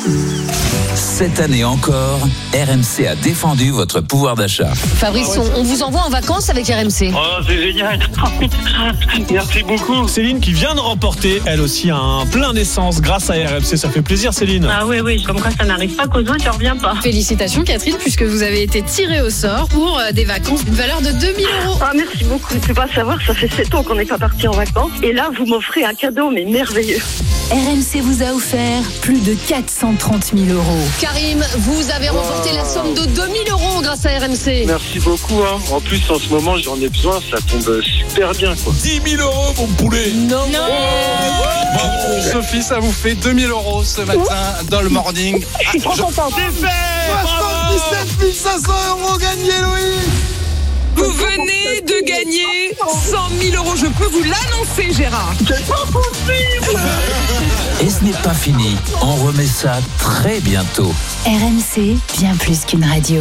Cette année encore, RMC a défendu votre pouvoir d'achat. Fabrice, on vous envoie en vacances avec RMC. Oh, c'est génial. Merci beaucoup. Céline qui vient de remporter, elle aussi, un plein d'essence grâce à RMC. Ça fait plaisir, Céline. Ah oui, comme quoi ça n'arrive pas qu'aux autres, je reviens pas. Félicitations Catherine, puisque vous avez été tirée au sort pour des vacances d'une valeur de 2 000 €. Ah, merci beaucoup. Tu peux pas savoir, ça fait 7 ans qu'on n'est pas parti en vacances. Et là, vous m'offrez un cadeau, mais merveilleux. RMC vous a offert plus de 430 000 €. Karim, vous avez remporté la somme de 2 000 € grâce à RMC. Merci beaucoup. En plus, en ce moment, j'en ai besoin. Ça tombe super bien, quoi. 10 000 €, mon poulet. Non. Bravo, Sophie, ça vous fait 2 000 € ce matin dans le morning. Je suis trop contente. 77 500 € gagnés, Louis. Vous venez de gagner 100 000 €. Je peux vous l'annoncer, Gérard. C'est pas possible. Et ce n'est pas fini. On remet ça très bientôt. RMC, bien plus qu'une radio.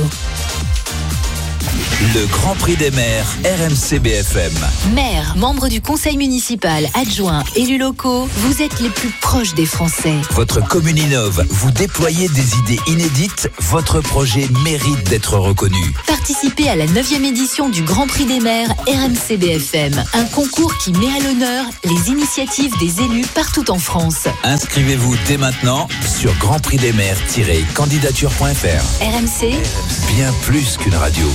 Le Grand Prix des maires, RMC BFM. Maire, membre du conseil municipal, adjoint, élus locaux, vous êtes les plus proches des Français. Votre commune innove, vous déployez des idées inédites, votre projet mérite d'être reconnu. Participez à la 9e édition du Grand Prix des maires RMC BFM, un concours qui met à l'honneur les initiatives des élus partout en France. Inscrivez-vous dès maintenant sur grandprixdesmaires-candidature.fr. RMC, Bien plus qu'une radio.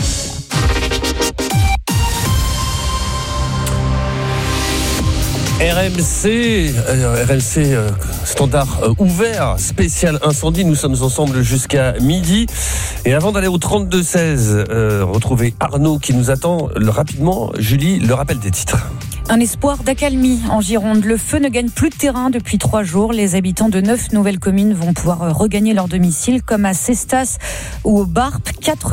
RMC standard ouvert, spécial incendie. Nous sommes ensemble jusqu'à midi. Et avant d'aller au 32-16, retrouver Arnaud qui nous attend rapidement. Julie, le rappel des titres. Un espoir d'accalmie en Gironde. Le feu ne gagne plus de terrain depuis 3 jours. Les habitants de 9 nouvelles communes vont pouvoir regagner leur domicile, comme à Cestas ou au Barp.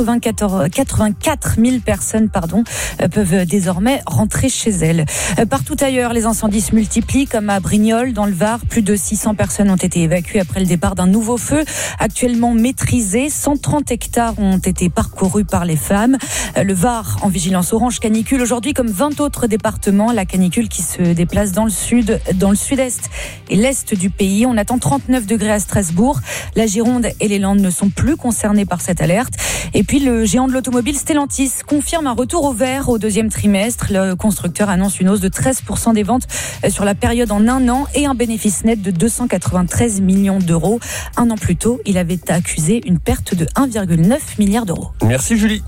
84 000 personnes peuvent désormais rentrer chez elles. Partout ailleurs, les incendies se multiplient, comme à Brignoles, dans le Var. Plus de 600 personnes ont été évacuées après le départ d'un nouveau feu, actuellement maîtrisé. 130 hectares ont été parcourus par les flammes. Le Var en vigilance orange canicule aujourd'hui, comme 20 autres départements. La canicule qui se déplace dans le sud-est et l'est du pays. On attend 39 degrés à Strasbourg. La Gironde et les Landes ne sont plus concernés par cette alerte. Et puis le géant de l'automobile Stellantis confirme un retour au vert au 2e trimestre. Le constructeur annonce une hausse de 13% des ventes sur la période en un an et un bénéfice net de 293 millions d'euros. Un an plus tôt, il avait accusé une perte de 1,9 milliard d'euros. Merci Julie.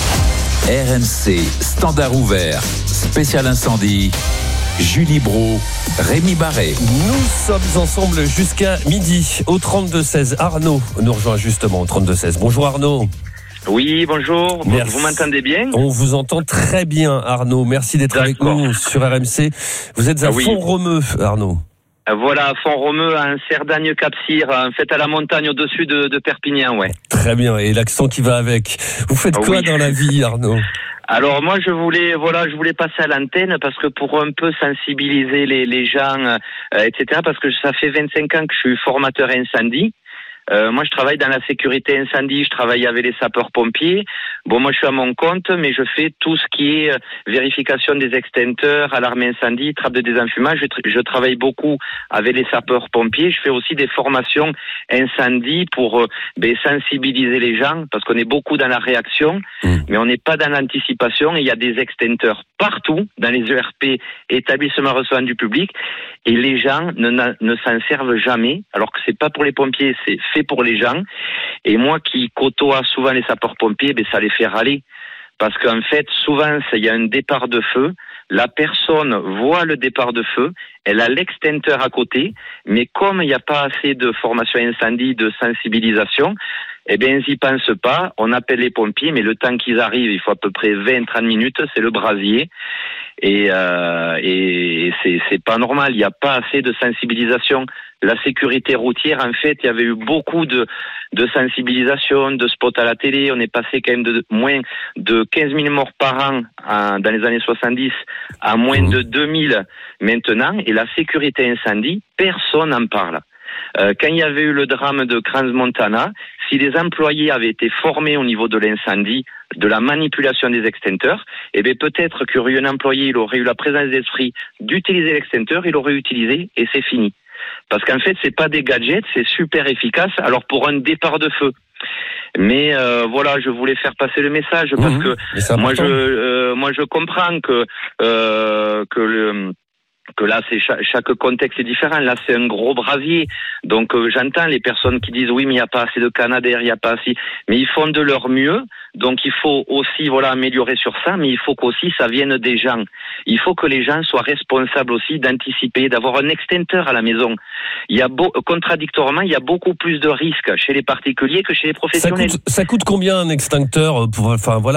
RMC, standard ouvert, spécial incendie. Julie Brault, Rémi Barré. Nous sommes ensemble jusqu'à midi au 32-16. Arnaud nous rejoint justement au 32-16. Bonjour Arnaud. Oui, bonjour. Merci. Vous m'entendez bien? On vous entend très bien Arnaud. Merci d'être avec nous sur RMC. Vous êtes à Font-Romeu, Arnaud. Voilà, Font-Romeu, à un Cerdagne-Cap-Cyr, en fait à la montagne au-dessus de Perpignan, ouais. Très bien, et l'accent qui va avec. Vous faites quoi dans la vie, Arnaud? Alors moi je voulais passer à l'antenne parce que pour un peu sensibiliser les gens, etc. Parce que ça fait 25 ans que je suis formateur incendie. Moi, je travaille dans la sécurité incendie, je travaille avec les sapeurs-pompiers. Bon, moi, je suis à mon compte, mais je fais tout ce qui est vérification des extincteurs, alarme incendie, trappe de désenfumage. Je travaille beaucoup avec les sapeurs-pompiers. Je fais aussi des formations incendie pour sensibiliser les gens, parce qu'on est beaucoup dans la réaction, mais on n'est pas dans l'anticipation. Et il y a des extincteurs partout, dans les ERP, établissements recevant du public, et les gens ne s'en servent jamais, alors que c'est pas pour les pompiers, c'est fait pour les gens. Et moi qui côtoie souvent les sapeurs-pompiers, ça les fait râler. Parce qu'en fait, souvent, il y a un départ de feu, la personne voit le départ de feu, elle a l'extincteur à côté, mais comme il n'y a pas assez de formation incendie, de sensibilisation, ils n'y pensent pas, on appelle les pompiers, mais le temps qu'ils arrivent, il faut à peu près 20-30 minutes, c'est le brasier. Et c'est pas normal, il n'y a pas assez de sensibilisation. La sécurité routière, en fait, il y avait eu beaucoup de sensibilisation, de spots à la télé. On est passé quand même de moins de 15 000 morts par an dans les années 70 à moins de 2000 maintenant. Et la sécurité incendie, personne n'en parle. Quand il y avait eu le drame de Crans-Montana, si les employés avaient été formés au niveau de l'incendie, de la manipulation des extincteurs, peut-être qu'il y aurait eu un employé, il aurait eu la présence d'esprit d'utiliser l'extincteur, il aurait utilisé et c'est fini. Parce qu'en fait, c'est pas des gadgets, c'est super efficace. Alors pour un départ de feu. Mais voilà, je voulais faire passer le message parce que moi je comprends que là c'est chaque contexte est différent. Là c'est un gros brasier, donc j'entends les personnes qui disent oui mais il n'y a pas assez de canadair, il n'y a pas assez, mais ils font de leur mieux. Donc il faut aussi améliorer sur ça, mais il faut qu'aussi ça vienne des gens. Il faut que les gens soient responsables aussi d'anticiper, d'avoir un extincteur à la maison. Il y a contradictoirement, il y a beaucoup plus de risques chez les particuliers que chez les professionnels. Ça coûte combien un extincteur pour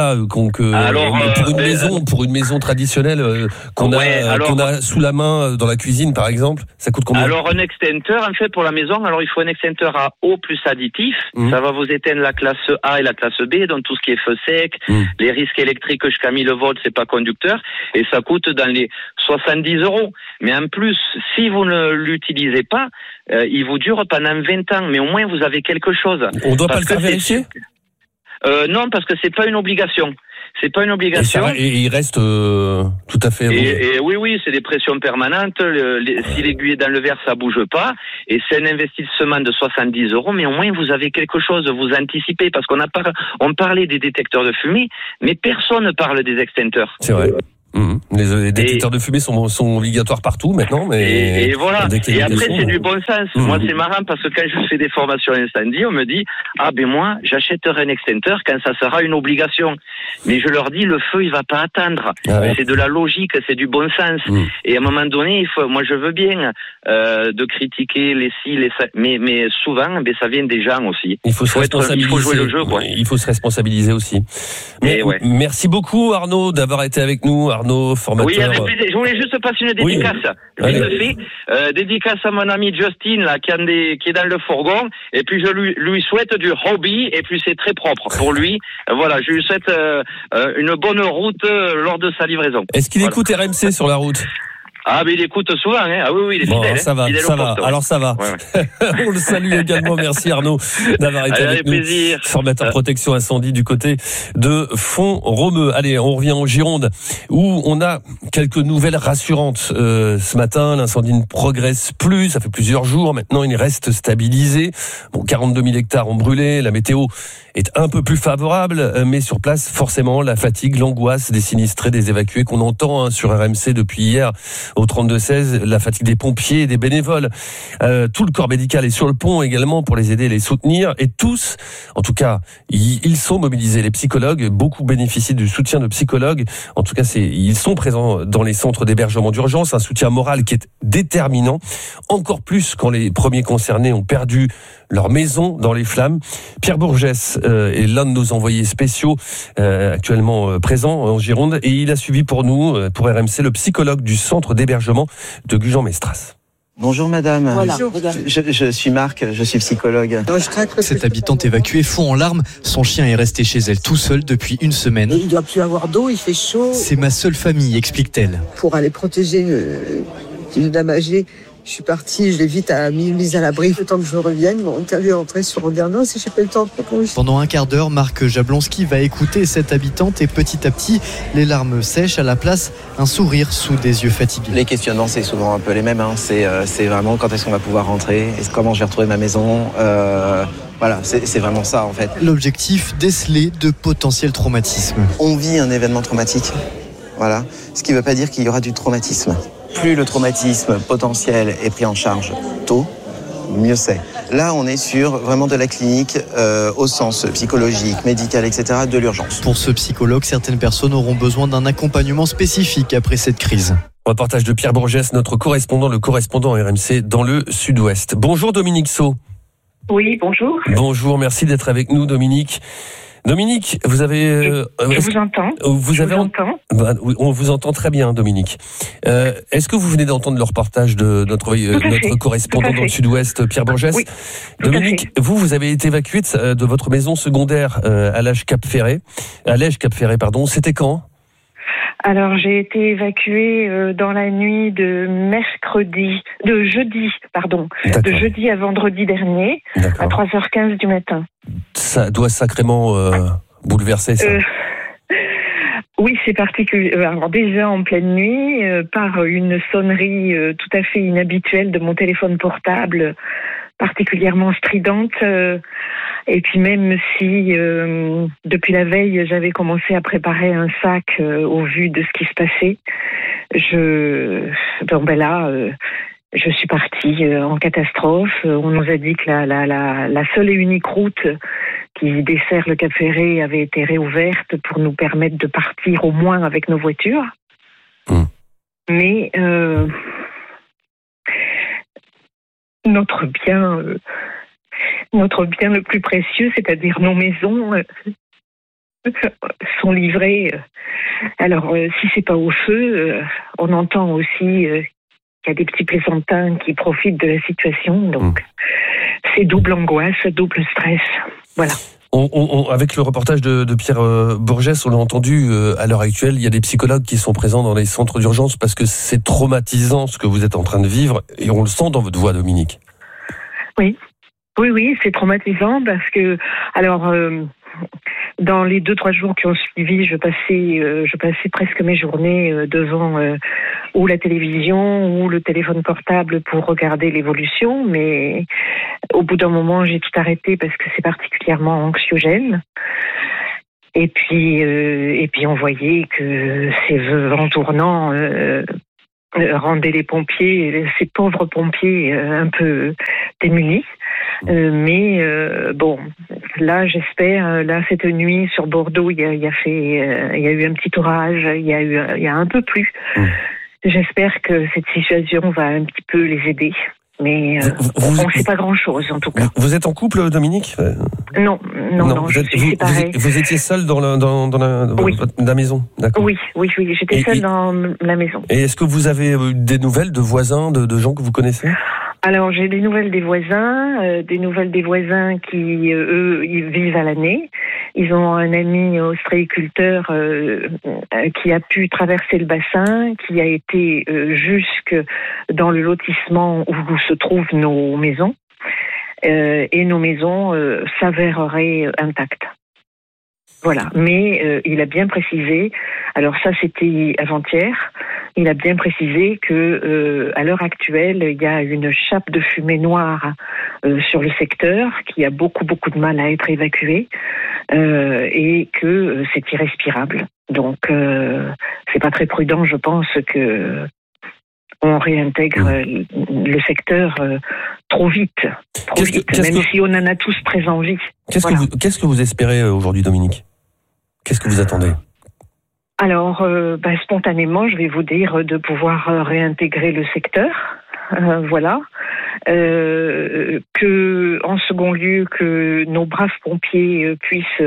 une maison traditionnelle qu'on a sous la main dans la cuisine par exemple, ça coûte combien? Alors un extincteur en fait pour la maison, alors il faut un extincteur à eau plus additif, ça va vous éteindre la classe A et la classe B, donc tout ce qui est feu sec, les risques électriques jusqu'à 1000 volts, c'est pas conducteur, et ça coûte dans les 70 €. Mais en plus, si vous ne l'utilisez pas, il vous dure pendant 20 ans, mais au moins vous avez quelque chose. On doit pas le faire vérifier? Non, parce que c'est pas une obligation. C'est pas une obligation. Et il reste tout à fait. Et oui, c'est des pressions permanentes. Si l'aiguille est dans le verre, ça bouge pas. Et c'est un investissement de 70 €, mais au moins vous avez quelque chose, vous anticipez, parce on parlait des détecteurs de fumée, mais personne ne parle des extincteurs. C'est vrai. Les détecteurs de fumée sont obligatoires partout maintenant, mais et voilà. Et après c'est du bon sens. Moi c'est marrant parce que quand je fais des formations incendie, on me dit moi j'achèterai un extincteur quand ça sera une obligation. Mais je leur dis le feu il va pas attendre. C'est de la logique, c'est du bon sens. Et à un moment donné, moi je veux bien de critiquer les ça, mais souvent ça vient des gens aussi. Il faut jouer le jeu quoi. Il faut se responsabiliser aussi. Merci beaucoup Arnaud d'avoir été avec nous. Arnaud, formateur. Oui, avec plaisir. Je voulais juste passer une dédicace. Dédicace à mon ami Justin, là, qui est dans le fourgon. Et puis, je lui souhaite du hobby. Et puis, c'est très propre pour lui. Voilà, je lui souhaite une bonne route lors de sa livraison. Est-ce qu'il écoute RMC sur la route? Ah, mais il écoute souvent, hein. Ah oui, il est fidèle. Ça va. Alors, ça va. Ouais. On le salue également. Merci Arnaud d'avoir été avec nous. Plaisir. Formateur protection incendie du côté de Font-Romeu. Allez, on revient en Gironde où on a quelques nouvelles rassurantes. Ce matin, l'incendie ne progresse plus. Ça fait plusieurs jours. Maintenant, il reste stabilisé. 42 000 hectares ont brûlé. La météo est un peu plus favorable, mais sur place, forcément, la fatigue, l'angoisse des sinistrés, des évacués qu'on entend sur RMC depuis hier au 32-16, la fatigue des pompiers et des bénévoles. Tout le corps médical est sur le pont également pour les aider et les soutenir. Et tous, en tout cas, ils sont mobilisés. Les psychologues, beaucoup bénéficient du soutien de psychologues. En tout cas, ils sont présents dans les centres d'hébergement d'urgence. Un soutien moral qui est déterminant. Encore plus quand les premiers concernés ont perdu leur maison dans les flammes. Pierre Bourgès est l'un de nos envoyés spéciaux actuellement présents en Gironde et il a suivi pour nous, pour RMC, le psychologue du centre d'hébergement de Gujan-Mestras. Bonjour madame, voilà. Je suis Marc, je suis psychologue. Cette habitante évacuée fond en larmes, son chien est resté chez elle tout seul depuis une semaine. Il ne doit plus avoir d'eau, il fait chaud. C'est ma seule famille, explique-t-elle. Pour aller protéger une dame âgée, je suis partie, je l'ai vite mise à l'abri. Le temps que je revienne, mon interview est entrée sur Andernos et j'ai pas eu le temps de répondre. Pendant un quart d'heure, Marc Jablonski va écouter cette habitante et petit à petit, les larmes sèchent, à la place, un sourire sous des yeux fatigués. Les questionnements, c'est souvent un peu les mêmes. C'est vraiment quand est-ce qu'on va pouvoir rentrer, comment je vais retrouver ma maison. Voilà, c'est vraiment ça en fait. L'objectif, déceler de potentiels traumatismes. On vit un événement traumatique, voilà. Ce qui ne veut pas dire qu'il y aura du traumatisme. Plus le traumatisme potentiel est pris en charge tôt, mieux c'est. Là, on est sur vraiment de la clinique au sens psychologique, médical, etc., de l'urgence. Pour ce psychologue, certaines personnes auront besoin d'un accompagnement spécifique après cette crise. Reportage de Pierre Bourgès, notre correspondant, le correspondant RMC dans le Sud-Ouest. Bonjour Dominique Saut. Oui, bonjour. Bonjour, merci d'être avec nous Dominique. Dominique, vous avez... je vous entends. Oui, on vous entend très bien, Dominique. Est-ce que vous venez d'entendre le reportage de notre correspondant dans le Sud-Ouest, Pierre Bourgès? Oui. Dominique, vous avez été évacué de votre maison secondaire à Lège-Cap-Ferré. C'était quand? Alors, j'ai été évacuée dans la nuit de jeudi à vendredi dernier, à 3h15 du matin. Ça doit sacrément bouleverser ça. Oui, c'est particulier. Alors déjà en pleine nuit, par une sonnerie tout à fait inhabituelle de mon téléphone portable, particulièrement stridente. Et puis même si depuis la veille, j'avais commencé à préparer un sac au vu de ce qui se passait, je suis partie en catastrophe. On nous a dit que la seule et unique route qui dessert le Cap Ferré avait été réouverte pour nous permettre de partir au moins avec nos voitures. Mais notre bien le plus précieux, c'est-à-dire nos maisons, sont livrées. Alors, si c'est pas au feu, on entend aussi qu'il y a des petits plaisantins qui profitent de la situation. Donc, c'est double angoisse, double stress. Voilà. Avec le reportage de Pierre Borges, on l'a entendu, à l'heure actuelle, il y a des psychologues qui sont présents dans les centres d'urgence parce que c'est traumatisant ce que vous êtes en train de vivre, et on le sent dans votre voix, Dominique. Oui, c'est traumatisant parce que, alors, dans les 2-3 jours qui ont suivi, je passais presque mes journées devant ou la télévision ou le téléphone portable pour regarder l'évolution, mais au bout d'un moment, j'ai tout arrêté parce que c'est particulièrement anxiogène. Et puis on voyait que ces vents tournants rendaient les pompiers, ces pauvres pompiers, un peu démunis. Bon, là, j'espère, cette nuit sur Bordeaux, il y a eu un petit orage, il y a un peu plu. J'espère que cette situation va un petit peu les aider. Mais on ne sait pas grand-chose, en tout cas. Vous êtes en couple, Dominique ? Non, je suis séparée. Vous étiez seule dans la maison, d'accord ? Oui, j'étais seule dans la maison. Et est-ce que vous avez des nouvelles de voisins, de gens que vous connaissez ? Alors, j'ai des nouvelles des voisins qui, eux, ils vivent à l'année. Ils ont un ami ostréiculteur qui a pu traverser le bassin, qui a été jusque dans le lotissement où se trouvent nos maisons. Et nos maisons s'avéreraient intactes. Voilà, mais il a bien précisé, alors ça c'était avant-hier, il a bien précisé que à l'heure actuelle, il y a une chape de fumée noire sur le secteur qui a beaucoup de mal à être évacuée et que c'est irrespirable. Donc c'est pas très prudent, je pense, que on réintègre le secteur trop vite, même si on en a tous très envie. Qu'est-ce que vous espérez aujourd'hui, Dominique ? Qu'est-ce que vous attendez ? Alors, spontanément, je vais vous dire de pouvoir réintégrer le secteur, voilà. Que, en second lieu, que nos braves pompiers puissent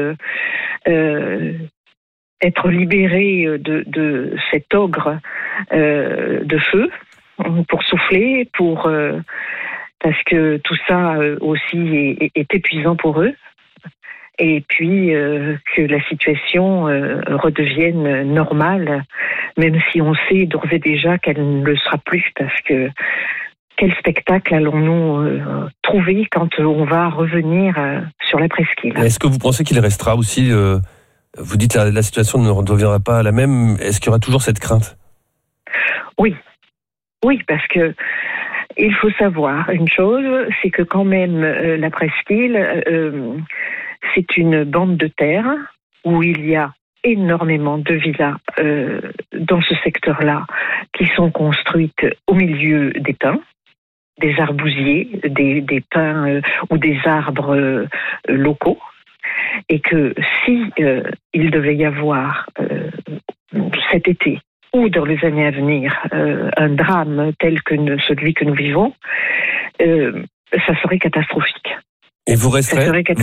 être libérés de cet ogre de feu pour souffler, parce que tout ça aussi est épuisant pour eux. Et puis que la situation redevienne normale, même si on sait d'ores et déjà qu'elle ne le sera plus, parce que quel spectacle allons-nous trouver quand on va revenir sur la presqu'île ? Est-ce que vous pensez qu'il restera aussi, vous dites la situation ne redeviendra pas la même, est-ce qu'il y aura toujours cette crainte ? Oui, parce que il faut savoir une chose, c'est que quand même la presqu'île, c'est une bande de terre où il y a énormément de villas dans ce secteur-là qui sont construites au milieu des pins, des arbousiers, des pins ou des arbres locaux, et que si il devait y avoir cet été ou dans les années à venir un drame tel que celui que nous vivons, ça serait catastrophique. Et vous resterez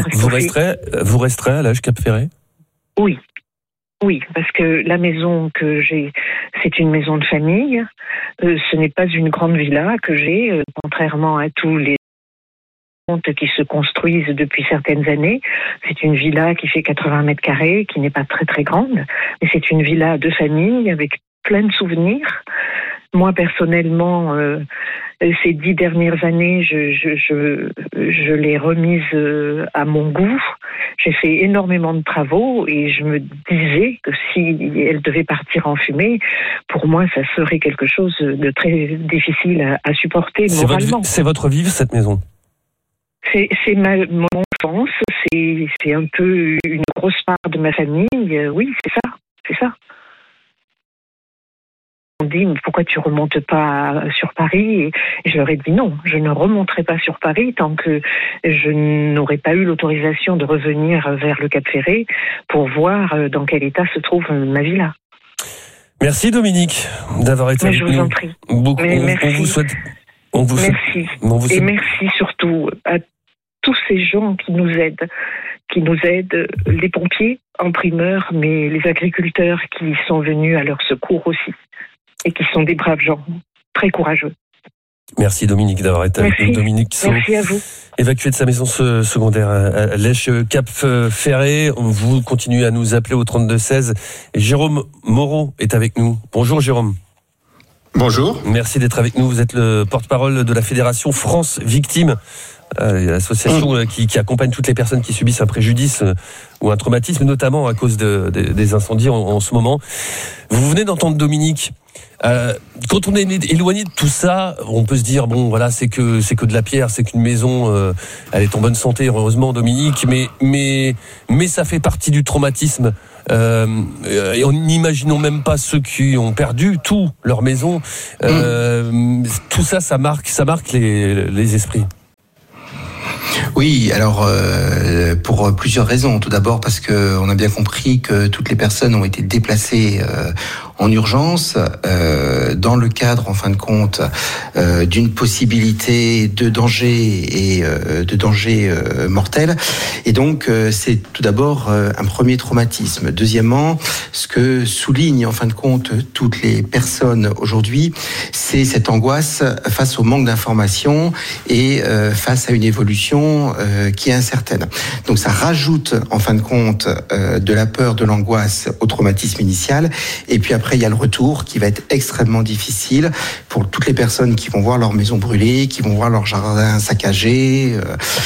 à l'âge Cap Ferré ? Oui, parce que la maison que j'ai, c'est une maison de famille. Ce n'est pas une grande villa que j'ai, contrairement à tous les qui se construisent depuis certaines années. C'est une villa qui fait 80 mètres carrés, qui n'est pas très très grande, mais c'est une villa de famille avec plein de souvenirs. Moi, personnellement, ces 10 dernières années, je l'ai remise à mon goût J'ai fait énormément de travaux et je me disais que si elle devait partir en fumée, pour moi, ça serait quelque chose de très difficile à supporter moralement. C'est votre vie, cette maison? C'est mon enfance, c'est un peu une grosse part de ma famille. Oui, c'est ça. On dit, mais pourquoi tu remontes pas sur Paris? Et je leur ai dit non, je ne remonterai pas sur Paris tant que je n'aurai pas eu l'autorisation de revenir vers le Cap Ferret pour voir dans quel état se trouve ma villa. Merci Dominique d'avoir été avec nous. Je vous en prie. On vous souhaite. Merci. Et merci surtout à tous ces gens qui nous aident, les pompiers en primeur, mais les agriculteurs qui sont venus à leur secours aussi. Et qui sont des braves gens, très courageux. Merci Dominique d'avoir été avec nous. Dominique Saut, merci à vous. Évacué de sa maison secondaire à Lèche Cap Ferret. Vous continuez à nous appeler au 3216. Jérôme Moreau est avec nous. Bonjour Jérôme. Bonjour. Merci d'être avec nous. Vous êtes le porte-parole de la Fédération France Victimes, l'association qui accompagne toutes les personnes qui subissent un préjudice ou un traumatisme, notamment à cause des incendies en ce moment. Vous venez d'entendre Dominique. Quand on est éloigné de tout ça, on peut se dire bon voilà c'est que de la pierre, c'est qu'une maison, elle est en bonne santé heureusement Dominique, mais ça fait partie du traumatisme. Et en n'imaginons même pas ceux qui ont perdu tout leur maison. Tout ça, ça marque les esprits. Oui, alors pour plusieurs raisons. Tout d'abord parce que on a bien compris que toutes les personnes ont été déplacées en urgence dans le cadre, en fin de compte, d'une possibilité de danger et de danger mortel. Et donc, c'est tout d'abord un premier traumatisme. Deuxièmement, ce que soulignent, en fin de compte, toutes les personnes aujourd'hui, c'est cette angoisse face au manque d'informations et face à une évolution qui est incertaine. Donc, ça rajoute, en fin de compte, de la peur, de l'angoisse au traumatisme initial. Et puis après, il y a le retour qui va être extrêmement difficile pour toutes les personnes qui vont voir leur maison brûler, qui vont voir leur jardin saccagé,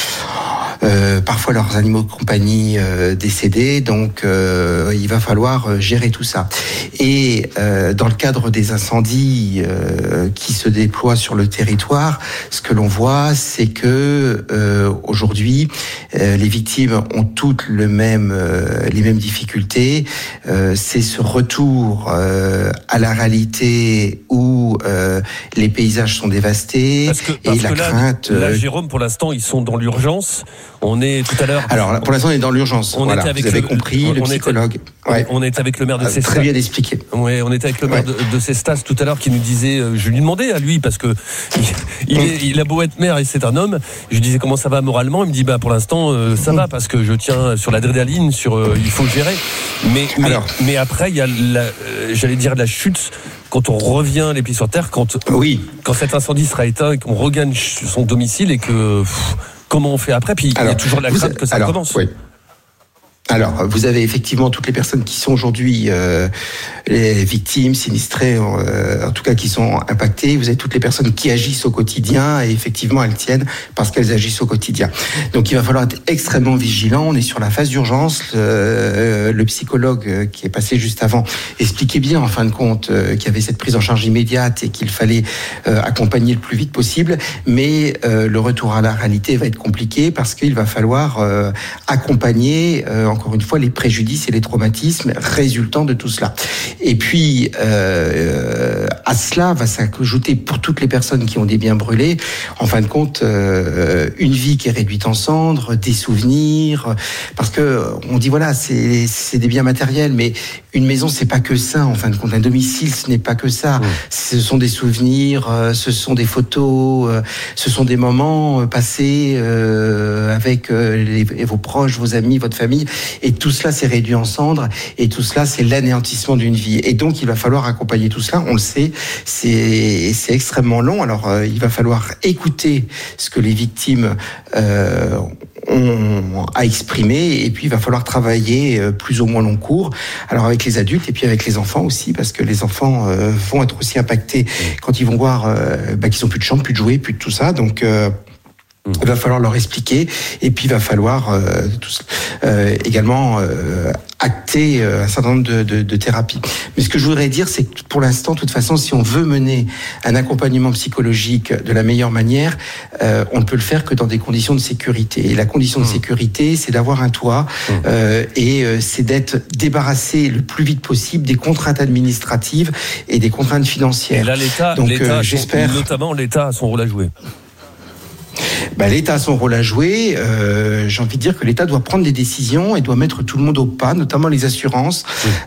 parfois leurs animaux de compagnie décédés. Donc, il va falloir gérer tout ça. Et dans le cadre des incendies qui se déploient sur le territoire, ce que l'on voit, c'est que aujourd'hui, les victimes ont toutes les mêmes difficultés. C'est ce retour à la réalité où les paysages sont dévastés parce que crainte. Là, Jérôme, pour l'instant, ils sont dans l'urgence. On est tout à l'heure. Alors, pour l'instant, on est dans l'urgence. Vous avez compris, le psychologue. On est avec le maire de Cestas. Très bien expliqué. Ouais, on était avec le maire de Cestas tout à l'heure qui nous disait, je lui demandais à lui parce que il a beau être maire et c'est un homme. Je lui disais comment ça va moralement. Il me dit pour l'instant ça va parce que je tiens sur l'adrénaline, il faut gérer. Mais après il y a j'allais dire la chute. Quand on revient les pieds sur terre, quand cet incendie sera éteint et qu'on regagne son domicile et que comment on fait après? Puis il y a toujours la crainte que ça recommence. Oui. Alors, vous avez effectivement toutes les personnes qui sont aujourd'hui les victimes, sinistrées, en tout cas qui sont impactées. Vous avez toutes les personnes qui agissent au quotidien et effectivement elles tiennent parce qu'elles agissent au quotidien. Donc il va falloir être extrêmement vigilant. On est sur la phase d'urgence. Le psychologue qui est passé juste avant expliquait bien en fin de compte qu'il y avait cette prise en charge immédiate et qu'il fallait accompagner le plus vite possible. Mais le retour à la réalité va être compliqué parce qu'il va falloir accompagner encore une fois les préjudices et les traumatismes résultant de tout cela. Et puis à cela va s'ajouter pour toutes les personnes qui ont des biens brûlés, en fin de compte une vie qui est réduite en cendres, des souvenirs, parce que on dit voilà c'est des biens matériels, mais une maison c'est pas que ça en fin de compte, un domicile ce n'est pas que ça, ce sont des souvenirs, ce sont des photos, ce sont des moments passés avec vos proches, vos amis, votre famille. Et tout cela s'est réduit en cendres, et tout cela c'est l'anéantissement d'une vie. Et donc il va falloir accompagner tout cela, on le sait, c'est extrêmement long. Alors il va falloir écouter ce que les victimes ont à exprimer, et puis il va falloir travailler plus ou moins long cours, alors avec les adultes et puis avec les enfants aussi, parce que les enfants vont être aussi impactés quand ils vont voir qu'ils n'ont plus de chambre, plus de jouets, plus de tout ça. Donc Il va falloir leur expliquer, et puis il va falloir également acter un certain nombre de thérapies. Mais ce que je voudrais dire, c'est que pour l'instant, de toute façon, si on veut mener un accompagnement psychologique de la meilleure manière, on ne peut le faire que dans des conditions de sécurité. Et la condition de sécurité, c'est d'avoir un toit et c'est d'être débarrassé le plus vite possible des contraintes administratives et des contraintes financières. Et là, l'État, j'espère, notamment l'État a son rôle à jouer. L'État a son rôle à jouer. J'ai envie de dire que l'État doit prendre des décisions et doit mettre tout le monde au pas, notamment les assurances,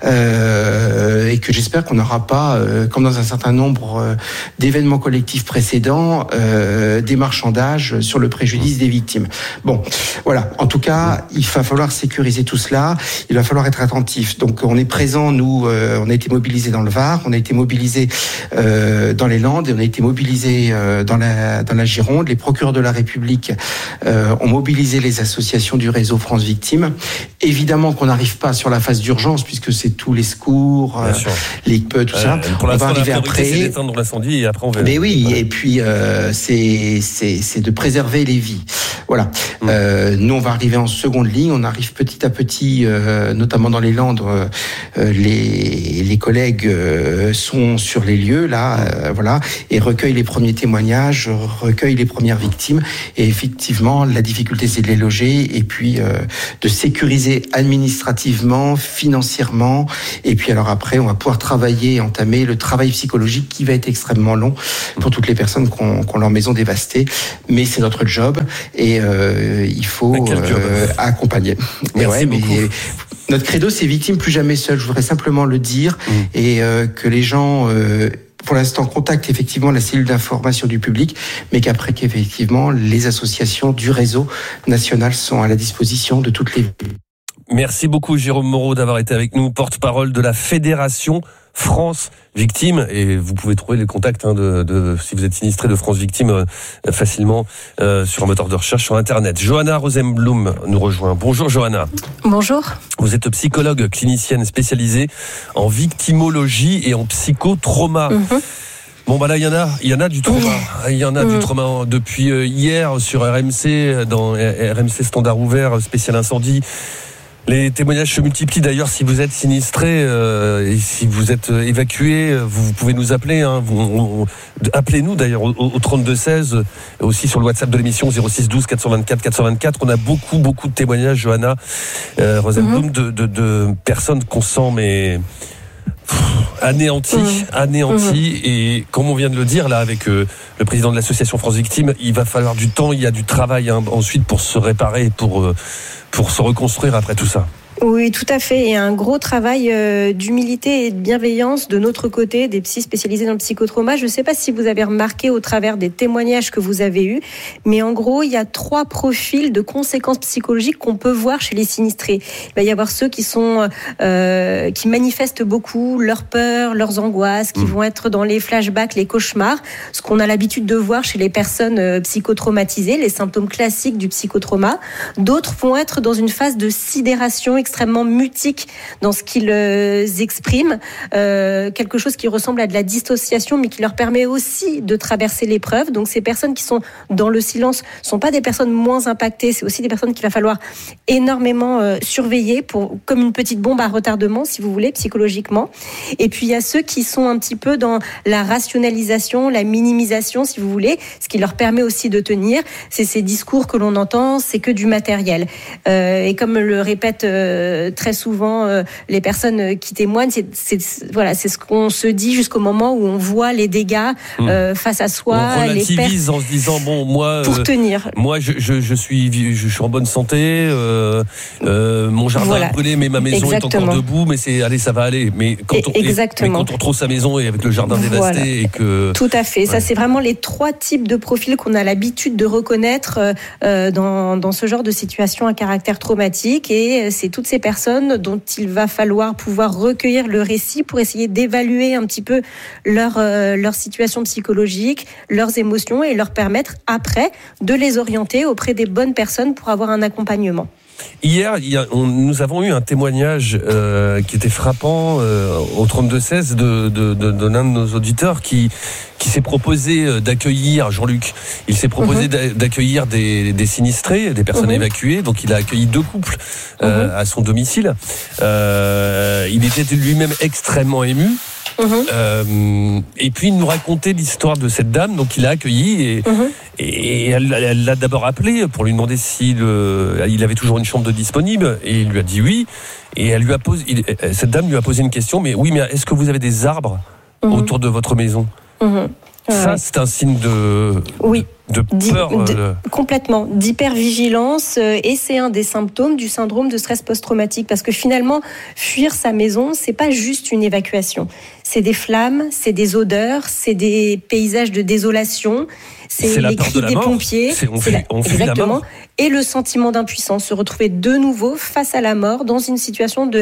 et que j'espère qu'on n'aura pas, comme dans un certain nombre d'événements collectifs précédents, des marchandages sur le préjudice des victimes. Bon, voilà. En tout cas, il va falloir sécuriser tout cela. Il va falloir être attentif. Donc, on est présent. Nous, on a été mobilisés dans le Var, on a été mobilisés dans les Landes, et on a été mobilisés dans la Gironde. Les procureurs de la République ont mobilisé les associations du réseau France Victimes. Évidemment qu'on n'arrive pas sur la phase d'urgence, puisque c'est tous les secours, les PE, tout ça. Pour on va arriver après. C'est d'éteindre l'incendie et après on verra. Mais oui, et puis c'est de préserver les vies. Voilà. Nous, on va arriver en seconde ligne. On arrive petit à petit, notamment dans les Landes. Les collègues sont sur les lieux là, voilà, et recueillent les premiers témoignages, recueillent les premières victimes. Et effectivement, la difficulté, c'est de les loger et puis de sécuriser administrativement, financièrement. Et puis alors après, on va pouvoir travailler et entamer le travail psychologique qui va être extrêmement long pour toutes les personnes qui ont leur maison dévastée. Mais c'est notre job et il faut accompagner. Merci beaucoup. Notre credo, c'est victime plus jamais seul. Je voudrais simplement le dire et que les gens... pour l'instant, contactent effectivement la cellule d'information du public, mais qu'après qu'effectivement, les associations du réseau national sont à la disposition de toutes les... Merci beaucoup Jérôme Moreau d'avoir été avec nous, porte-parole de la Fédération France Victimes, et vous pouvez trouver les contacts si vous êtes sinistré de France Victimes facilement sur un moteur de recherche sur Internet. Johanna Rosenblum nous rejoint. Bonjour Johanna. Bonjour. Vous êtes psychologue clinicienne spécialisée en victimologie et en psychotrauma. Bon là il y en a du trauma. Il y en a du trauma depuis hier sur RMC, dans RMC Standard Ouvert spécial incendie. Les témoignages se multiplient d'ailleurs. Si vous êtes sinistré et si vous êtes évacué, vous pouvez nous appeler. Appelez-nous d'ailleurs au 3216, aussi sur le WhatsApp de l'émission 06 12 424 424. On a beaucoup de témoignages, Johanna Rosenblum, de personnes qu'on sent anéanties. Et comme on vient de le dire là avec le président de l'association France Victimes, il va falloir du temps, il y a du travail ensuite pour se réparer, pour se reconstruire après tout ça. Oui, tout à fait. Et un gros travail d'humilité et de bienveillance de notre côté, des psys spécialisés dans le psychotrauma. Je ne sais pas si vous avez remarqué au travers des témoignages que vous avez eus, mais en gros, il y a 3 profils de conséquences psychologiques qu'on peut voir chez les sinistrés. Il va y avoir ceux qui sont qui manifestent beaucoup leurs peurs, leurs angoisses, qui vont être dans les flashbacks, les cauchemars, ce qu'on a l'habitude de voir chez les personnes psychotraumatisées, les symptômes classiques du psychotrauma. D'autres vont être dans une phase de sidération extrêmement mutique dans ce qu'ils expriment, quelque chose qui ressemble à de la dissociation, mais qui leur permet aussi de traverser l'épreuve. Donc ces personnes qui sont dans le silence sont pas des personnes moins impactées, c'est aussi des personnes qu'il va falloir énormément surveiller comme une petite bombe à retardement, si vous voulez, psychologiquement. Et puis il y a ceux qui sont un petit peu dans la rationalisation, la minimisation, si vous voulez, ce qui leur permet aussi de tenir. C'est ces discours que l'on entend, c'est que du matériel. Et comme le répète très souvent les personnes qui témoignent, c'est ce qu'on se dit jusqu'au moment où on voit les dégâts face à soi. On relativise en se disant moi pour tenir. Moi je suis en bonne santé, mon jardin a brûlé mais ma maison est encore debout, mais ça va aller. Mais quand on retrouve sa maison et avec le jardin dévasté et que tout à fait. Ça c'est vraiment les 3 types de profils qu'on a l'habitude de reconnaître dans ce genre de situation à caractère traumatique, et c'est toutes ces personnes dont il va falloir pouvoir recueillir le récit pour essayer d'évaluer un petit peu leur situation psychologique, leurs émotions, et leur permettre après de les orienter auprès des bonnes personnes pour avoir un accompagnement. Hier, nous avons eu un témoignage qui était frappant au 32-16 de l'un de nos auditeurs qui s'est proposé d'accueillir, Jean-Luc, il s'est proposé d'accueillir des sinistrés, des personnes évacuées. Donc il a accueilli 2 couples à son domicile. Il était lui-même extrêmement ému. Et puis il nous racontait l'histoire de cette dame, donc il a accueilli et elle l'a d'abord appelé pour lui demander s'il avait toujours une chambre de disponible, et il lui a dit oui, et elle lui a cette dame lui a posé une question, mais est-ce que vous avez des arbres autour de votre maison? Ça, c'est un signe de peur. Complètement, d'hypervigilance, et c'est un des symptômes du syndrome de stress post-traumatique, parce que finalement, fuir sa maison, c'est pas juste une évacuation. C'est des flammes, c'est des odeurs, c'est des paysages de désolation, c'est les cris des pompiers, exactement, et le sentiment d'impuissance, se retrouver de nouveau face à la mort dans une situation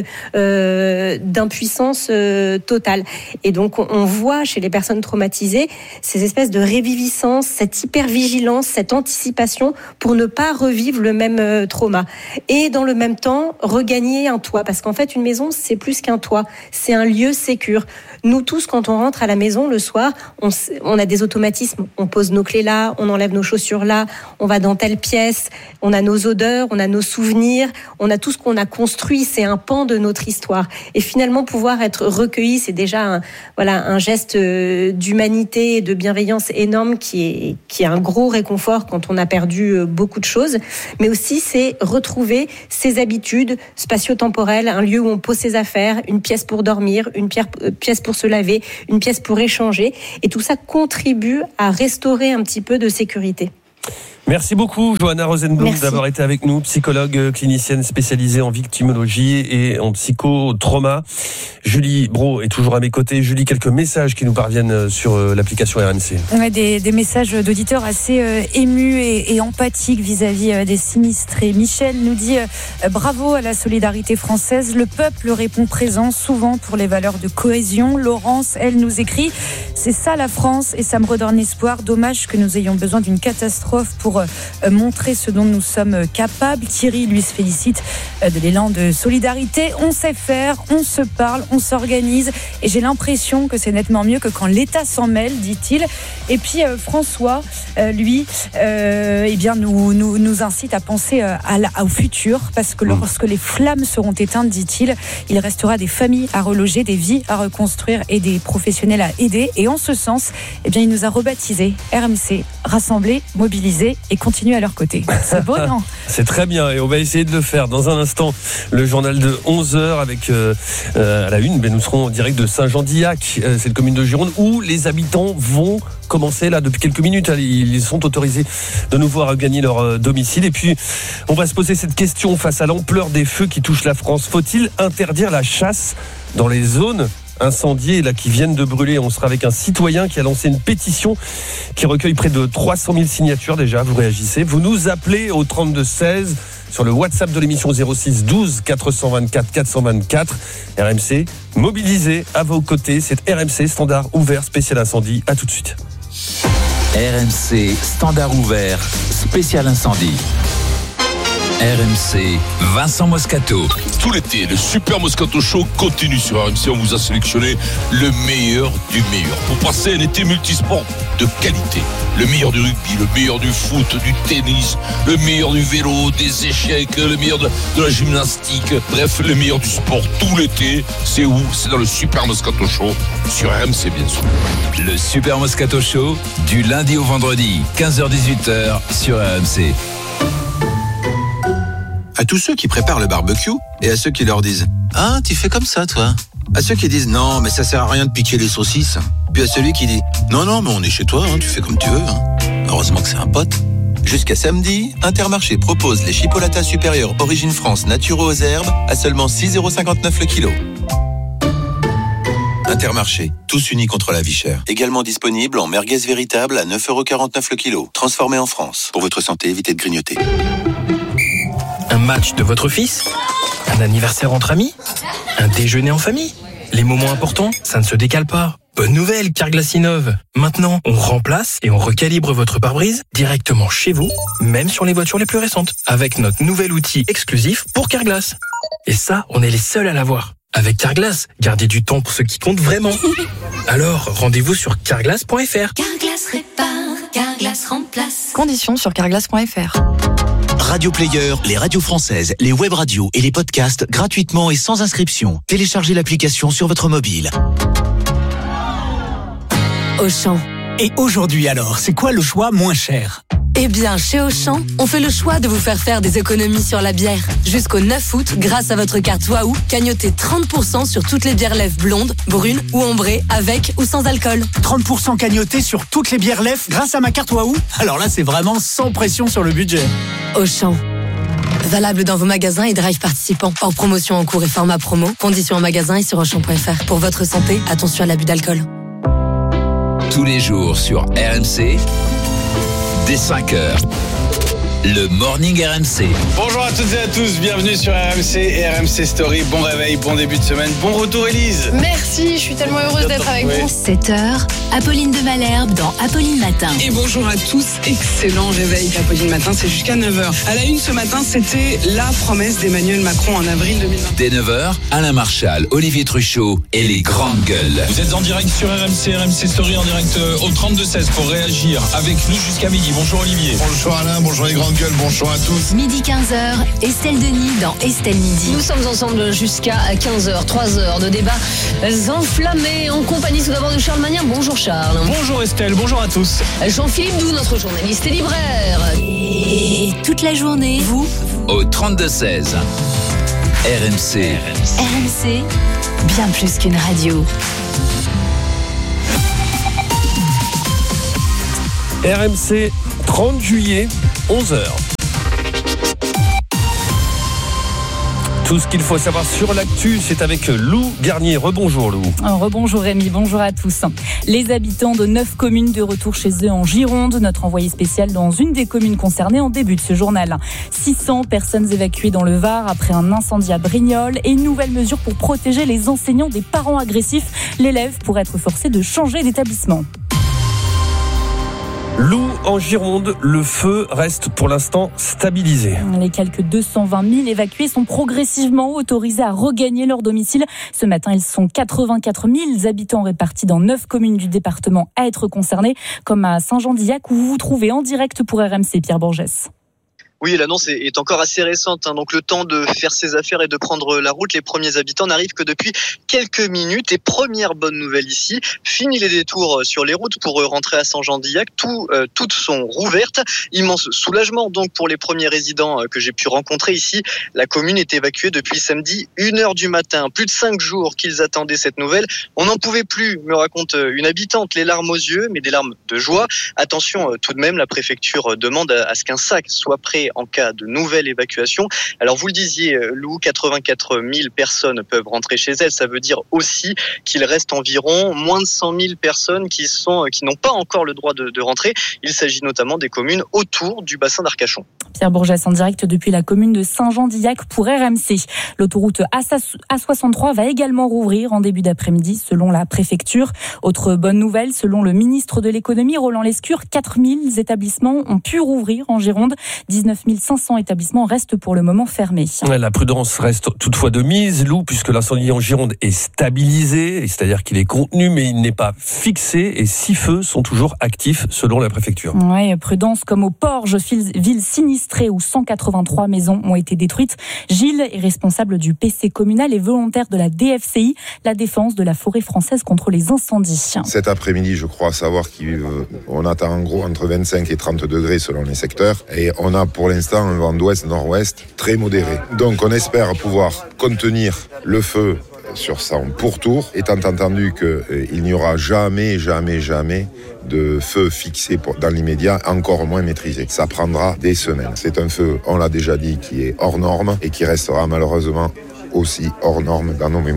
d'impuissance totale. Et donc on voit chez les personnes traumatisées ces espèces de réviviscence, cette hypervigilance, cette anticipation pour ne pas revivre le même trauma. Et dans le même temps, regagner un toit, parce qu'en fait une maison c'est plus qu'un toit, c'est un lieu sécure. Nous tous, quand on rentre à la maison le soir, on a des automatismes. On pose nos clés là, on enlève nos chaussures là, on va dans telle pièce, on a nos odeurs, on a nos souvenirs, on a tout ce qu'on a construit, c'est un pan de notre histoire. Et finalement, pouvoir être recueilli, c'est déjà un geste d'humanité et de bienveillance énorme qui est un gros réconfort quand on a perdu beaucoup de choses. Mais aussi, c'est retrouver ses habitudes spatio-temporelles, un lieu où on pose ses affaires, une pièce pour dormir, une pièce pour se laver, une pièce pour échanger. Et tout ça contribue à restaurer un petit peu de sécurité. Merci beaucoup, Johanna Rosenblum, d'avoir été avec nous, psychologue clinicienne spécialisée en victimologie et en psychotrauma. Julie Brault est toujours à mes côtés. Julie, quelques messages qui nous parviennent sur l'application RMC. Ouais, des messages d'auditeurs assez émus et empathiques vis-à-vis des sinistrés. Michel nous dit bravo à la solidarité française. Le peuple répond présent, souvent pour les valeurs de cohésion. Laurence, elle nous écrit c'est ça la France et ça me redonne espoir. Dommage que nous ayons besoin d'une catastrophe pour montrer ce dont nous sommes capables. Thierry, lui, se félicite de l'élan de solidarité. On sait faire, on se parle, on s'organise et j'ai l'impression que c'est nettement mieux que quand l'État s'en mêle, dit-il. Et puis François, lui, nous incite à penser au futur, parce que lorsque les flammes seront éteintes, dit-il, il restera des familles à reloger, des vies à reconstruire et des professionnels à aider. Et en ce sens, il nous a rebaptisé RMC, rassemblés, mobilisés et continuer à leur côté. C'est beau, non? C'est très bien, et on va essayer de le faire. Dans un instant, le journal de 11h avec à la une, nous serons en direct de Saint-Jean-d'Illac, cette commune de Gironde, où les habitants vont commencer là depuis quelques minutes. Ils sont autorisés de nouveau à regagner leur domicile. Et puis, on va se poser cette question face à l'ampleur des feux qui touchent la France. Faut-il interdire la chasse dans les zones incendiés là, qui viennent de brûler? On sera avec un citoyen qui a lancé une pétition qui recueille près de 300 000 signatures déjà. Vous réagissez, vous nous appelez au 32-16 sur le WhatsApp de l'émission 06 12 424 424. RMC mobilisé à vos côtés. C'est RMC standard ouvert spécial incendie. À tout de suite. RMC standard ouvert spécial incendie. RMC, Vincent Moscato. Tout l'été, le Super Moscato Show continue sur RMC. On vous a sélectionné le meilleur du meilleur pour passer un été multisport de qualité. Le meilleur du rugby, le meilleur du foot, du tennis, le meilleur du vélo, des échecs, le meilleur de la gymnastique. Bref, le meilleur du sport tout l'été. C'est où? C'est dans le Super Moscato Show sur RMC, bien sûr. Le Super Moscato Show, du lundi au vendredi, 15h-18h sur RMC. À tous ceux qui préparent le barbecue et à ceux qui leur disent « Ah, tu fais comme ça, toi ?» À ceux qui disent « Non, mais ça sert à rien de piquer les saucisses » Puis à celui qui dit « Non, non, mais on est chez toi, tu fais comme tu veux. » Heureusement que c'est un pote. Jusqu'à samedi, Intermarché propose les chipolatas supérieurs Origine France naturaux aux herbes à seulement 6,59€ le kilo. Intermarché, tous unis contre la vie chère. Également disponible en merguez véritable à 9,49€ le kilo. Transformé en France. Pour votre santé, évitez de grignoter. Un match de votre fils? Un anniversaire entre amis? Un déjeuner en famille? Les moments importants, ça ne se décale pas. Bonne nouvelle, Carglass innove. Maintenant, on remplace et on recalibre votre pare-brise directement chez vous, même sur les voitures les plus récentes, avec notre nouvel outil exclusif pour Carglass. Et ça, on est les seuls à l'avoir. Avec Carglass, gardez du temps pour ce qui compte vraiment. Alors, rendez-vous sur carglass.fr. Carglass répare, Carglass remplace. Conditions sur carglass.fr. Radio Player, les radios françaises, les web radios et les podcasts gratuitement et sans inscription. Téléchargez l'application sur votre mobile. Auchan. Et aujourd'hui alors, c'est quoi le choix moins cher ? Eh bien, chez Auchan, on fait le choix de vous faire des économies sur la bière. Jusqu'au 9 août, grâce à votre carte Waouh, cagnotez 30% sur toutes les bières lèvres blondes, brunes ou ambrées, avec ou sans alcool. 30% cagnoté sur toutes les bières lèvres grâce à ma carte Waouh. Alors là, c'est vraiment sans pression sur le budget. Auchan. Valable dans vos magasins et drive participants. Hors promotion en cours et format promo. Conditions en magasin et sur Auchan.fr. Pour votre santé, attention à l'abus d'alcool. Tous les jours sur RMC, dès 5h. Le Morning RMC. Bonjour à toutes et à tous, bienvenue sur RMC et RMC Story. Bon réveil, bon début de semaine, bon retour Élise. Merci, je suis tellement heureuse d'être avec vous. 7h, Apolline de Malherbe dans Apolline Matin. Et bonjour à tous, excellent réveil Apolline Matin, c'est jusqu'à 9h. À la une ce matin, c'était la promesse d'Emmanuel Macron en avril 2020. Dès 9h, Alain Marchal, Olivier Truchot et les grandes gueules. Vous êtes en direct sur RMC Story, en direct au 32-16 pour réagir avec nous jusqu'à midi. Bonjour Olivier. Bonjour Alain, bonjour les grandes gueules, bonjour à tous. Midi 15h, Estelle Denis dans Estelle Midi. Nous sommes ensemble jusqu'à 15h, 3 heures de débats enflammés en compagnie tout d'abord de Charles Magnin. Bonjour Charles. Bonjour Estelle, bonjour à tous. Jean-Philippe Doux, notre journaliste et libraire. Et toute la journée, vous Au 32-16. RMC. RMC, bien plus qu'une radio. RMC, 30 juillet, 11h. Tout ce qu'il faut savoir sur l'actu, c'est avec Lou Garnier. Rebonjour Lou. Rebonjour Rémi, bonjour à tous. Les habitants de 9 communes de retour chez eux en Gironde. Notre envoyé spécial dans une des communes concernées en début de ce journal. 600 personnes évacuées dans le Var après un incendie à Brignoles et une nouvelle mesure pour protéger les enseignants des parents agressifs. L'élève pourrait être forcé de changer d'établissement. Lou, en Gironde, le feu reste pour l'instant stabilisé. Les quelques 220 000 évacués sont progressivement autorisés à regagner leur domicile. Ce matin, ils sont 84 000 habitants répartis dans 9 communes du département à être concernés, comme à Saint-Jean-d'Illac où vous vous trouvez en direct pour RMC, Pierre Borges. Oui, l'annonce est encore assez récente, donc le temps de faire ses affaires et de prendre la route. Les premiers habitants n'arrivent que depuis quelques minutes. Et première bonne nouvelle ici, fini les détours sur les routes pour rentrer à Saint-Jean-d'Illac. Toutes sont rouvertes. Immense soulagement donc pour les premiers résidents que j'ai pu rencontrer ici. La commune est évacuée depuis samedi 1h du matin. Plus de 5 jours qu'ils attendaient cette nouvelle. On n'en pouvait plus, me raconte une habitante, les larmes aux yeux, mais des larmes de joie. Attention tout de même, la préfecture demande à ce qu'un sac soit prêt en cas de nouvelle évacuation. Alors vous le disiez, Lou, 84 000 personnes peuvent rentrer chez elles. Ça veut dire aussi qu'il reste environ moins de 100 000 personnes qui n'ont pas encore le droit de rentrer. Il s'agit notamment des communes autour du bassin d'Arcachon. Pierre Bourges en direct depuis la commune de Saint-Jean-d'Illac pour RMC. L'autoroute A63 va également rouvrir en début d'après-midi selon la préfecture. Autre bonne nouvelle, selon le ministre de l'économie Roland Lescure, 4 000 établissements ont pu rouvrir en Gironde. 19 500 établissements restent pour le moment fermés. La prudence reste toutefois de mise, Lou, puisque l'incendie en Gironde est stabilisé, c'est-à-dire qu'il est contenu, mais il n'est pas fixé, et 6 feux sont toujours actifs selon la préfecture. Oui, prudence comme au Porge, ville sinistrée où 183 maisons ont été détruites. Gilles est responsable du PC communal et volontaire de la DFCI, la défense de la forêt française contre les incendies. Cet après-midi, je crois savoir qu'on attend en gros entre 25 et 30 degrés selon les secteurs, et on a pour l'instant un vent d'ouest-nord-ouest très modéré. Donc on espère pouvoir contenir le feu sur son pourtour, étant entendu qu'il n'y aura jamais de feu fixé dans l'immédiat, encore moins maîtrisé. Ça prendra des semaines. C'est un feu, on l'a déjà dit, qui est hors norme et qui restera malheureusement aussi hors norme dans nos mémoires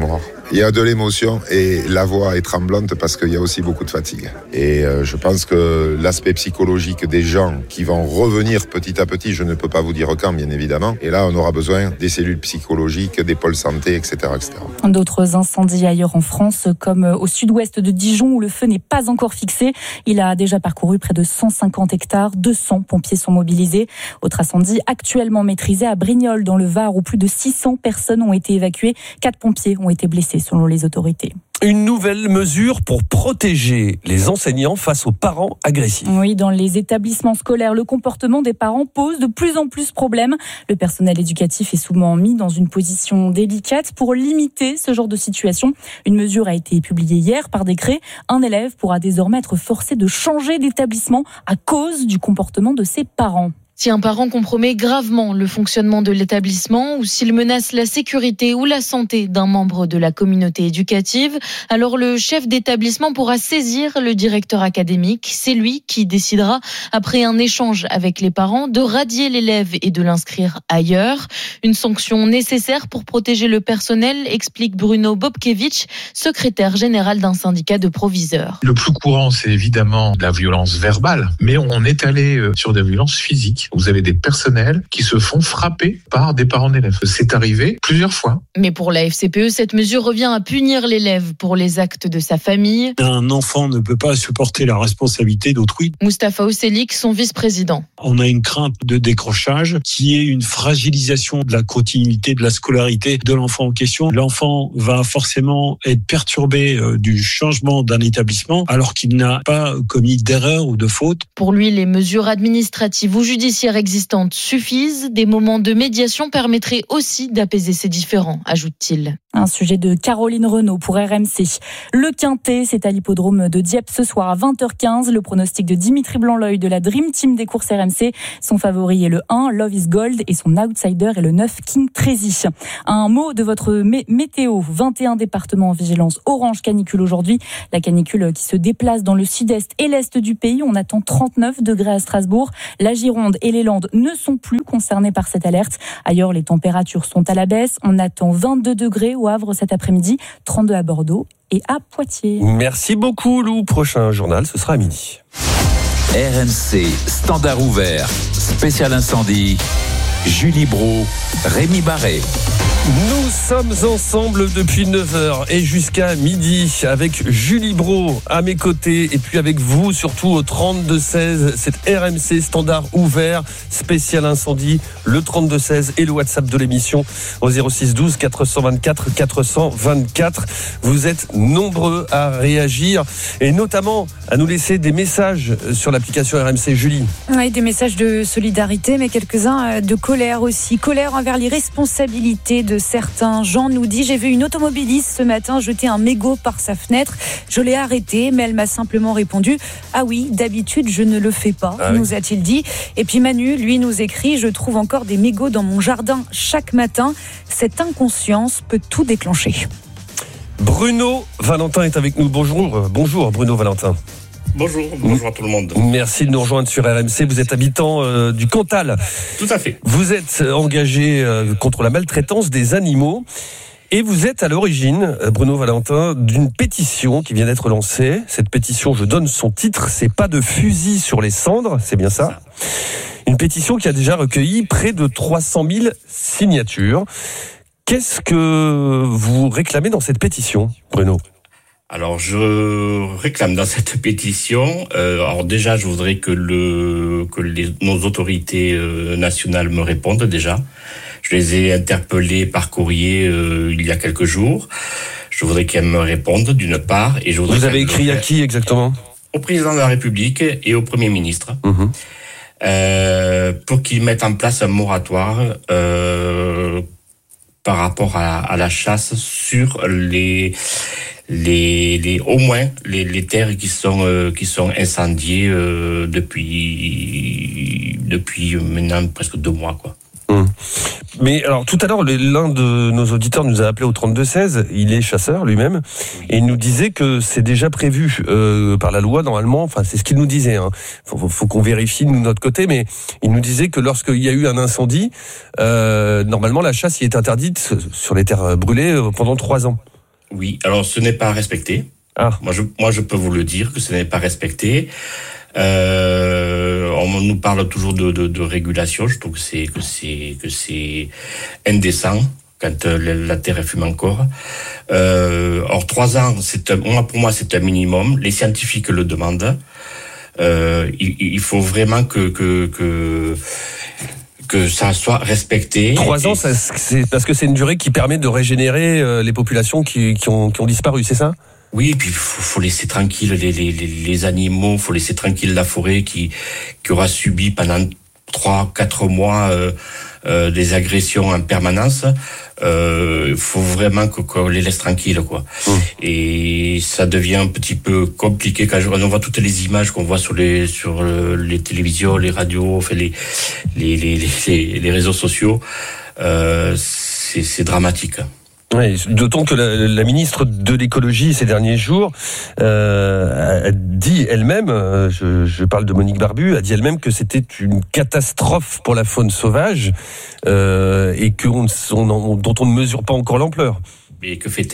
Il y a de l'émotion et la voix est tremblante parce qu'il y a aussi beaucoup de fatigue. Et je pense que l'aspect psychologique des gens qui vont revenir petit à petit, je ne peux pas vous dire quand, bien évidemment. Et là, on aura besoin des cellules psychologiques, des pôles santé, etc., etc. D'autres incendies ailleurs en France, comme au sud-ouest de Dijon, où le feu n'est pas encore fixé. Il a déjà parcouru près de 150 hectares. 200 pompiers sont mobilisés. Autre incendie actuellement maîtrisé à Brignoles, dans le Var, où plus de 600 personnes ont été évacuées. 4 pompiers ont été blessés, selon les autorités. Une nouvelle mesure pour protéger les enseignants face aux parents agressifs. Oui, dans les établissements scolaires, le comportement des parents pose de plus en plus problème. Le personnel éducatif est souvent mis dans une position délicate pour limiter ce genre de situation. Une mesure a été publiée hier par décret. Un élève pourra désormais être forcé de changer d'établissement à cause du comportement de ses parents. Si un parent compromet gravement le fonctionnement de l'établissement ou s'il menace la sécurité ou la santé d'un membre de la communauté éducative, alors le chef d'établissement pourra saisir le directeur académique. C'est lui qui décidera, après un échange avec les parents, de radier l'élève et de l'inscrire ailleurs. Une sanction nécessaire pour protéger le personnel, explique Bruno Bobkevich, secrétaire général d'un syndicat de proviseurs. Le plus courant, c'est évidemment la violence verbale, mais on est allé sur des violences physiques. Vous avez des personnels qui se font frapper par des parents d'élèves. C'est arrivé plusieurs fois. Mais pour la FCPE, cette mesure revient à punir l'élève pour les actes de sa famille. Un enfant ne peut pas supporter la responsabilité d'autrui. Mustapha Ousselik, son vice-président. On a une crainte de décrochage qui est une fragilisation de la continuité de la scolarité de l'enfant en question. L'enfant va forcément être perturbé du changement d'un établissement alors qu'il n'a pas commis d'erreur ou de faute. Pour lui, les mesures administratives ou judiciaires existantes suffisent. Des moments de médiation permettraient aussi d'apaiser ces différends, ajoute-t-il. Un sujet de Caroline Renaud pour RMC. Le Quintet, c'est à l'hippodrome de Dieppe ce soir à 20h15. Le pronostic de Dimitri Blanc-L'Oeil de la Dream Team des courses RMC. Son favori est le 1, Love is Gold, et son outsider est le 9, King Tracy. Un mot de votre météo. 21 départements en vigilance orange canicule aujourd'hui. La canicule qui se déplace dans le sud-est et l'est du pays. On attend 39 degrés à Strasbourg. La Gironde et les Landes ne sont plus concernés par cette alerte. Ailleurs, les températures sont à la baisse. On attend 22 degrés au Havre cet après-midi, 32 à Bordeaux et à Poitiers. Merci beaucoup Lou. Prochain journal, ce sera à midi. RMC, standard ouvert, spécial incendie. Julie Brault, Rémi Barré. Nous sommes ensemble depuis 9h et jusqu'à midi avec Julie Brault à mes côtés et puis avec vous surtout au 32-16, c'est RMC standard ouvert, spécial incendie, le 32-16 et le WhatsApp de l'émission au 06 12 424 424. Vous êtes nombreux à réagir et notamment à nous laisser des messages sur l'application RMC. Julie. Oui, des messages de solidarité mais quelques-uns de colère aussi. Colère envers l'irresponsabilité de certains. Jean nous dit: j'ai vu une automobiliste ce matin jeter un mégot par sa fenêtre. Je l'ai arrêtée, mais elle m'a simplement répondu: ah oui, d'habitude je ne le fais pas, nous a-t-il dit. Et puis Manu, lui, nous écrit: je trouve encore des mégots dans mon jardin chaque matin. Cette inconscience peut tout déclencher. Bruno Valentin est avec nous. Bonjour Bruno Valentin. Bonjour à tout le monde. Merci de nous rejoindre sur RMC. Vous êtes habitant du Cantal. Tout à fait. Vous êtes engagé contre la maltraitance des animaux et vous êtes à l'origine, Bruno Valentin, d'une pétition qui vient d'être lancée. Cette pétition, je donne son titre, c'est pas de fusil sur les cendres, c'est bien ça. Une pétition qui a déjà recueilli près de 300 000 signatures. Qu'est-ce que vous réclamez dans cette pétition, Bruno ? Alors, je réclame dans cette pétition, alors déjà, je voudrais que nos autorités nationales me répondent déjà. Je les ai interpellés par courrier il y a quelques jours. Je voudrais qu'elles me répondent d'une part. Et je voudrais Vous avez écrit à qui exactement ? Au président de la République et au Premier ministre. Pour qu'ils mettent en place un moratoire par rapport à la chasse sur au moins les terres qui sont incendiées depuis maintenant presque 2 mois, quoi. Mais alors tout à l'heure, l'un de nos auditeurs nous a appelé au 32-16, il est chasseur lui-même, et il nous disait que c'est déjà prévu par la loi normalement, enfin c'est ce qu'il nous disait, hein. Faut qu'on vérifie nous de notre côté, mais il nous disait que lorsqu'il y a eu un incendie, normalement la chasse y est interdite sur les terres brûlées pendant 3 ans. Oui, alors ce n'est pas respecté. Ah. Moi, je peux vous le dire que ce n'est pas respecté. On nous parle toujours de régulation. Je trouve que c'est indécent quand la terre fume encore. Or 3 ans, pour moi c'est un minimum. Les scientifiques le demandent. Il faut vraiment que ça soit respecté. 3 ans, c'est parce que c'est une durée qui permet de régénérer les populations qui ont disparu, c'est ça ? Oui, et puis faut laisser tranquille les animaux, faut laisser tranquille la forêt qui aura subi pendant 3-4 mois des agressions en permanence. Faut vraiment qu'on les laisse tranquilles, quoi. Et ça devient un petit peu compliqué quand on voit toutes les images qu'on voit sur les télévisions, les radios, enfin les réseaux sociaux. C'est dramatique. Oui, d'autant que la ministre de l'écologie ces derniers jours a dit elle-même, je parle de Monique Barbu, a dit elle-même que c'était une catastrophe pour la faune sauvage et dont on ne mesure pas encore l'ampleur. Et que fait-elle ?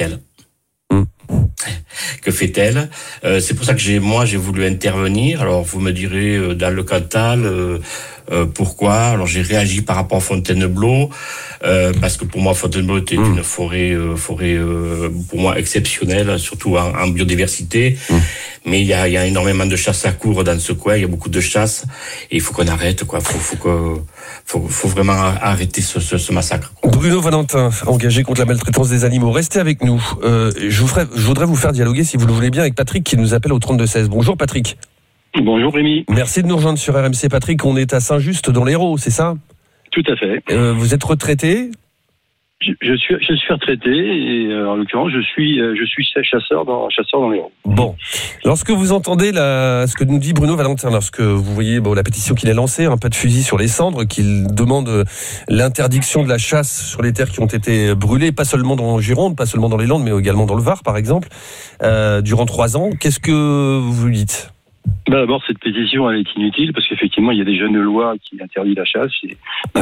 Que fait-elle ? C'est pour ça que j'ai voulu intervenir. Alors vous me direz dans le Cantal pourquoi ? Alors j'ai réagi par rapport à Fontainebleau parce que pour moi Fontainebleau était une forêt pour moi exceptionnelle, surtout en biodiversité. Mais il y a énormément de chasse à courre dans ce coin. Il y a beaucoup de chasse et il faut qu'on arrête, quoi. Faut vraiment arrêter ce massacre. Bruno Valentin, engagé contre la maltraitance des animaux. Restez avec nous. Je voudrais vous faire dialoguer, si vous le voulez bien, avec Patrick qui nous appelle au 32-16. Bonjour Patrick. Bonjour Rémi. Merci de nous rejoindre sur RMC. Patrick, on est à Saint-Just dans l'Hérault, c'est ça ? Tout à fait. Vous êtes retraité ? Je suis retraité et en l'occurrence je suis chasseur dans l'Hérault. Bon, lorsque vous entendez ce que nous dit Bruno Valentin, lorsque vous voyez la pétition qu'il a lancée, un pas de fusil sur les cendres, qu'il demande l'interdiction de la chasse sur les terres qui ont été brûlées, pas seulement en Gironde, pas seulement dans les Landes, mais également dans le Var par exemple, durant 3 ans, qu'est-ce que vous lui dites ? D'abord, cette pétition elle est inutile parce qu'effectivement il y a déjà une loi qui interdit la chasse.